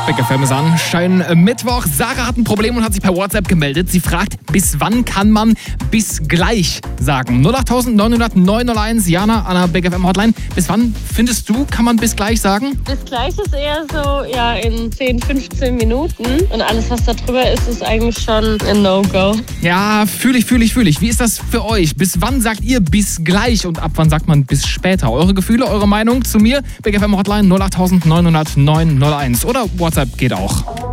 Big FM ist an. Schönen Mittwoch. Sarah hat ein Problem und hat sich per WhatsApp gemeldet. Sie fragt, bis wann kann man bis gleich sagen? 08900 901, Jana an der Big FM Hotline. Bis wann findest du, kann man bis gleich sagen? Bis gleich ist eher so, ja, in 10, 15 Minuten. Und alles, was da drüber ist, ist eigentlich schon ein No-Go. Ja, fühl ich. Wie ist das für euch? Bis wann sagt ihr bis gleich und ab wann sagt man bis später? Eure Gefühle, eure Meinung zu mir? Big FM Hotline 08900 901 oder WhatsApp geht auch.